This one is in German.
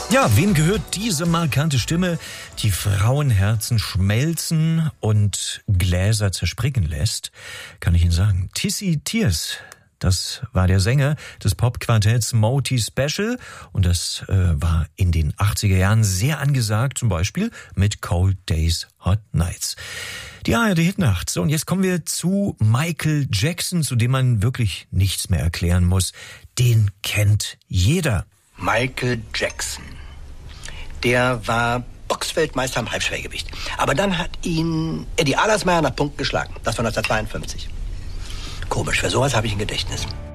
Ja, wem gehört diese markante Stimme, die Frauenherzen schmelzen und Gläser zerspringen lässt? Kann ich Ihnen sagen. Tissy Tears, das war der Sänger des Popquartetts Moti Special und das war in den 80er Jahren sehr angesagt, zum Beispiel mit Cold Days, Hot Nights. Die ARD Hitnacht. So, und jetzt kommen wir zu Michael Jackson, zu dem man wirklich nichts mehr erklären muss. Den kennt jeder. Michael Jackson. Der war Boxweltmeister im Halbschwergewicht. Aber dann hat ihn Eddie Allersmeyer nach Punkt geschlagen. Das war 1952. Komisch, für sowas habe ich ein Gedächtnis.